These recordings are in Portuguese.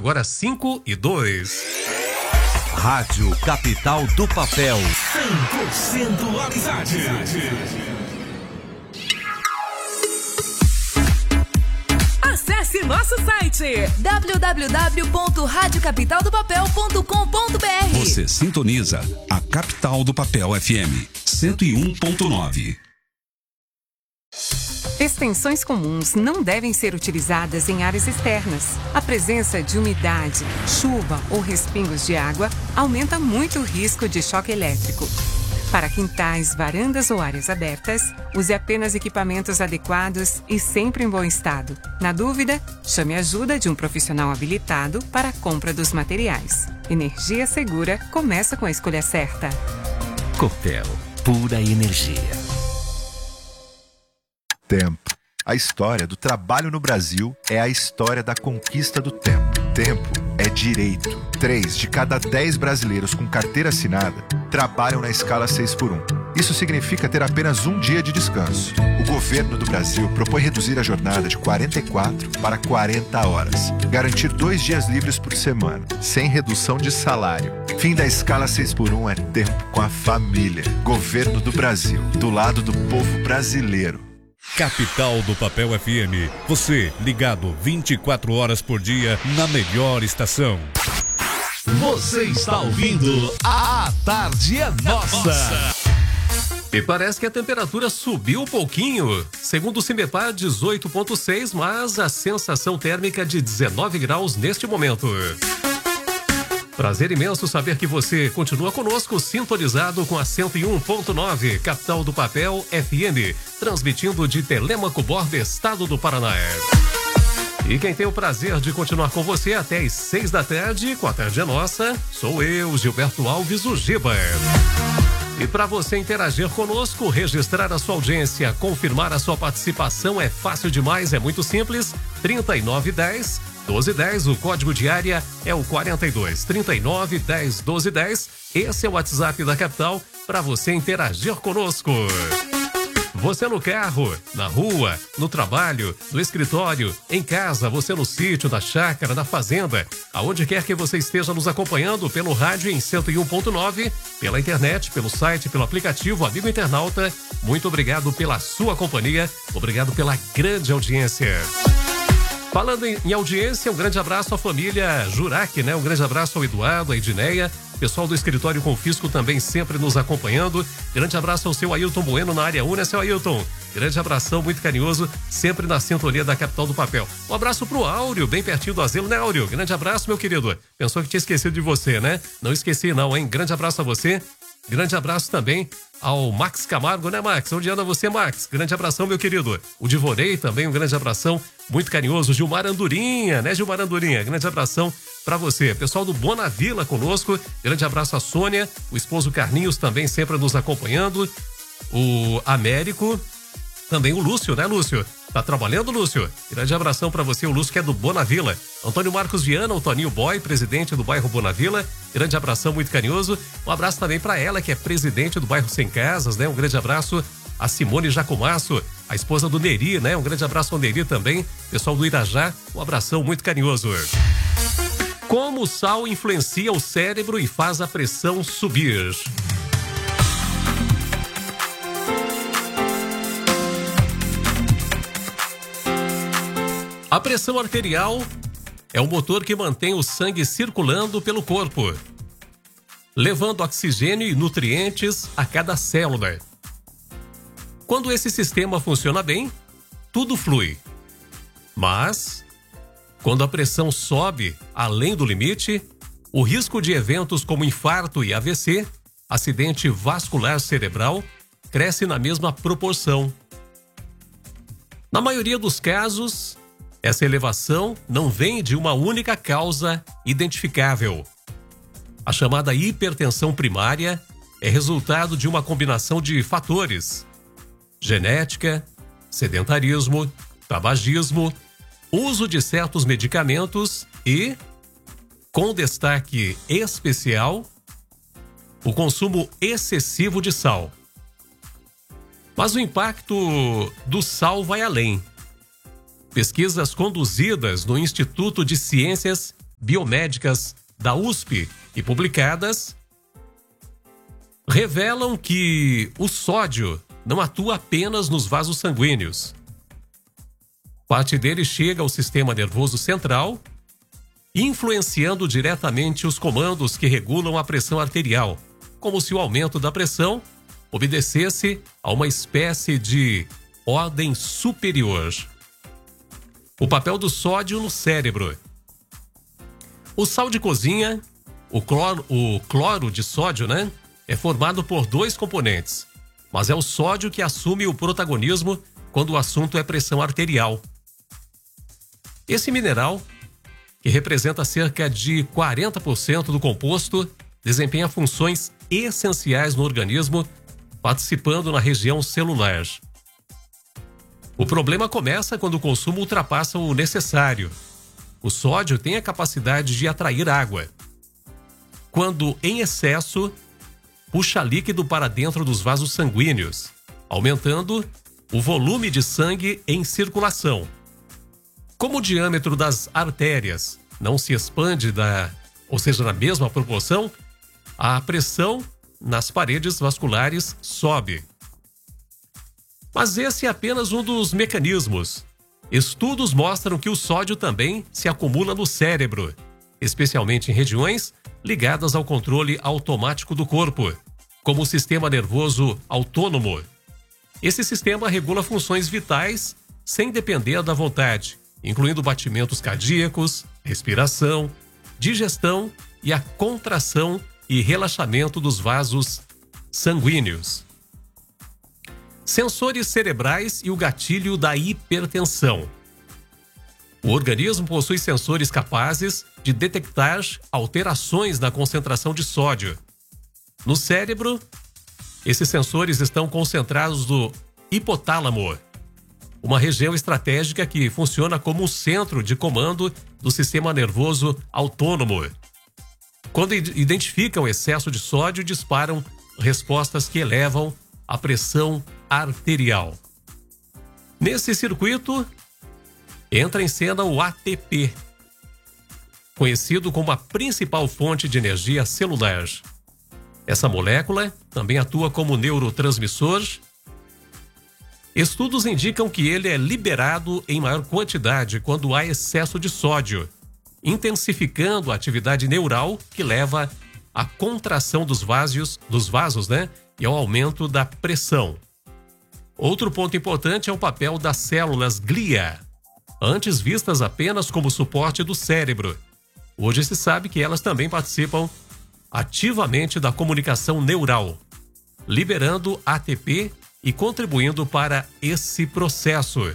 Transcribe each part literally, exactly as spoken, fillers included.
Agora cinco e dois. Rádio Capital do Papel. cem por cento amizade. Acesse nosso site w w w ponto rádio capital do papel ponto com ponto b r. Você sintoniza a Capital do Papel F M cento e um ponto nove. Extensões comuns não devem ser utilizadas em áreas externas. A presença de umidade, chuva ou respingos de água aumenta muito o risco de choque elétrico. Para quintais, varandas ou áreas abertas, use apenas equipamentos adequados e sempre em bom estado. Na dúvida, chame a ajuda de um profissional habilitado para a compra dos materiais. Energia segura começa com a escolha certa. Copel, pura energia. Tempo. A história do trabalho no Brasil é a história da conquista do tempo. Tempo é direito. Três de cada dez brasileiros com carteira assinada trabalham na escala seis por um. Isso significa ter apenas um dia de descanso. O governo do Brasil propõe reduzir a jornada de quarenta e quatro para quarenta horas. Garantir dois dias livres por semana, sem redução de salário. Fim da escala seis por um é tempo com a família. Governo do Brasil, do lado do povo brasileiro. Capital do Papel F M. Você ligado vinte e quatro horas por dia na melhor estação. Você está ouvindo A Tarde é Nossa. E parece que a temperatura subiu um pouquinho. Segundo o Cimepar, dezoito ponto seis, mas a sensação térmica de dezenove graus neste momento. Prazer imenso saber que você continua conosco, sintonizado com a cento e um ponto nove, Capital do Papel F M, transmitindo de Telêmaco Borba, estado do Paraná. E quem tem o prazer de continuar com você até às seis da tarde, com a Tarde é Nossa, sou eu, Gilberto Alves, o Giba. E para você interagir conosco, registrar a sua audiência, confirmar a sua participação é fácil demais, é muito simples. trinta e nove dez, doze dez, o código de área é o quarenta e dois, trinta e nove dez, doze dez. Esse é o WhatsApp da Capital para você interagir conosco. Você no carro, na rua, no trabalho, no escritório, em casa, você no sítio, na chácara, na fazenda, aonde quer que você esteja nos acompanhando pelo rádio em cento e um ponto nove, pela internet, pelo site, pelo aplicativo, amigo internauta, muito obrigado pela sua companhia, obrigado pela grande audiência. Falando em, em audiência, um grande abraço à família Jurac, né? Um grande abraço ao Eduardo, à Edneia, pessoal do Escritório Confisco também sempre nos acompanhando. Grande abraço ao seu Ailton Bueno na área um, né, seu Ailton? Grande abração, muito carinhoso, sempre na sintonia da Capital do Papel. Um abraço pro Áureo, bem pertinho do asilo, né, Áureo? Grande abraço, meu querido. Pensou que tinha esquecido de você, né? Não esqueci não, hein? Grande abraço a você. Grande abraço também ao Max Camargo, né, Max? Onde anda você, Max? Grande abração, meu querido. O Divorei também, um grande abração, muito carinhoso. Gilmar Andorinha, né, Gilmar Andorinha? Grande abração pra você. Pessoal do Bonavila conosco, grande abraço a Sônia, o esposo Carlinhos também sempre nos acompanhando. O Américo, também o Lúcio, né, Lúcio? Tá trabalhando, Lúcio? Grande abração pra você, o Lúcio que é do Bonavila. Antônio Marcos Viana, o Toninho Boy, presidente do bairro Bonavila. Grande abração, muito carinhoso. Um abraço também pra ela, que é presidente do bairro Sem Casas, né? Um grande abraço a Simone Jacomasso, a esposa do Neri, né? Um grande abraço ao Neri também. Pessoal do Irajá, um abração muito carinhoso. Como o sal influencia o cérebro e faz a pressão subir? A pressão arterial é o motor que mantém o sangue circulando pelo corpo, levando oxigênio e nutrientes a cada célula. Quando esse sistema funciona bem, tudo flui. Mas, quando a pressão sobe além do limite, o risco de eventos como infarto e A V C, acidente vascular cerebral, cresce na mesma proporção. Na maioria dos casos, essa elevação não vem de uma única causa identificável. A chamada hipertensão primária é resultado de uma combinação de fatores: genética, sedentarismo, tabagismo, uso de certos medicamentos e, com destaque especial, o consumo excessivo de sal. Mas o impacto do sal vai além. Pesquisas conduzidas no Instituto de Ciências biomédicas da U S P e publicadas revelam que o sódio não atua apenas nos vasos sanguíneos. Parte dele chega ao sistema nervoso central, influenciando diretamente os comandos que regulam a pressão arterial, como se o aumento da pressão obedecesse a uma espécie de ordem superior. O papel do sódio no cérebro. O sal de cozinha, o cloro, o cloro de sódio, né, é formado por dois componentes, mas é o sódio que assume o protagonismo quando o assunto é pressão arterial. Esse mineral, que representa cerca de quarenta por cento do composto, desempenha funções essenciais no organismo, participando na região celular. O problema começa quando o consumo ultrapassa o necessário. O sódio tem a capacidade de atrair água. Quando em excesso, puxa líquido para dentro dos vasos sanguíneos, aumentando o volume de sangue em circulação. Como o diâmetro das artérias não se expande, da, ou seja, na mesma proporção, a pressão nas paredes vasculares sobe. Mas esse é apenas um dos mecanismos. Estudos mostram que o sódio também se acumula no cérebro, especialmente em regiões ligadas ao controle automático do corpo, como o sistema nervoso autônomo. Esse sistema regula funções vitais sem depender da vontade, incluindo batimentos cardíacos, respiração, digestão e a contração e relaxamento dos vasos sanguíneos. Sensores cerebrais e o gatilho da hipertensão. O organismo possui sensores capazes de detectar alterações na concentração de sódio. No cérebro, esses sensores estão concentrados no hipotálamo, uma região estratégica que funciona como um centro de comando do sistema nervoso autônomo. Quando identificam excesso de sódio, disparam respostas que elevam a pressão arterial. Nesse circuito, entra em cena o A T P, conhecido como a principal fonte de energia celular. Essa molécula também atua como neurotransmissor. Estudos indicam que ele é liberado em maior quantidade quando há excesso de sódio, intensificando a atividade neural que leva à contração dos vasos, dos vasos, né, e ao aumento da pressão. Outro ponto importante é o papel das células glia, antes vistas apenas como suporte do cérebro. Hoje se sabe que elas também participam ativamente da comunicação neural, liberando A T P e contribuindo para esse processo.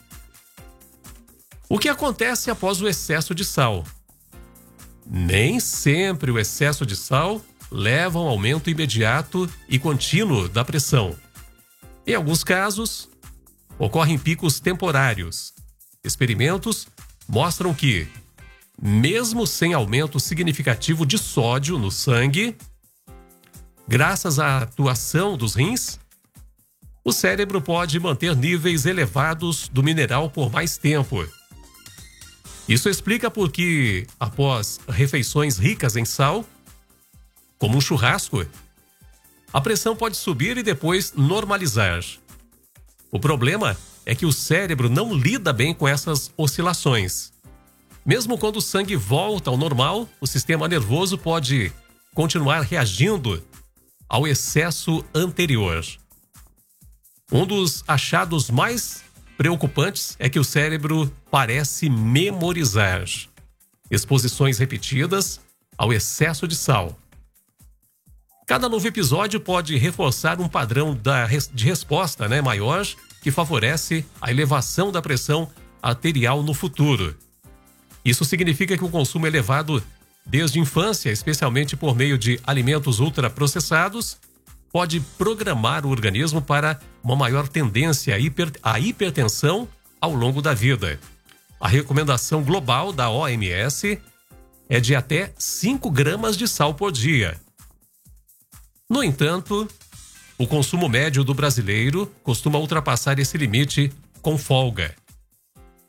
O que acontece após o excesso de sal? Nem sempre o excesso de sal leva a um aumento imediato e contínuo da pressão. Em alguns casos, ocorrem picos temporários. Experimentos mostram que, mesmo sem aumento significativo de sódio no sangue, graças à atuação dos rins, o cérebro pode manter níveis elevados do mineral por mais tempo. Isso explica por que, após refeições ricas em sal, como um churrasco, a pressão pode subir e depois normalizar. O problema é que o cérebro não lida bem com essas oscilações. Mesmo quando o sangue volta ao normal, o sistema nervoso pode continuar reagindo ao excesso anterior. Um dos achados mais preocupantes é que o cérebro parece memorizar exposições repetidas ao excesso de sal. Cada novo episódio pode reforçar um padrão da, de resposta, né, maior, que favorece a elevação da pressão arterial no futuro. Isso significa que o consumo elevado desde a infância, especialmente por meio de alimentos ultraprocessados, pode programar o organismo para uma maior tendência à, hiper, à hipertensão ao longo da vida. A recomendação global da O M S é de até cinco gramas de sal por dia. No entanto, o consumo médio do brasileiro costuma ultrapassar esse limite com folga.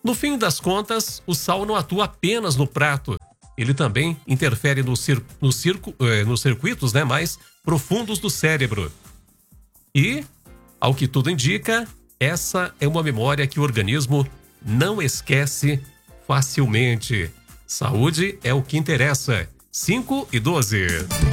No fim das contas, o sal não atua apenas no prato. Ele também interfere no cir- no circo, eh, nos circuitos, né, mais profundos do cérebro. E, ao que tudo indica, essa é uma memória que o organismo não esquece facilmente. Saúde é o que interessa. cinco e doze.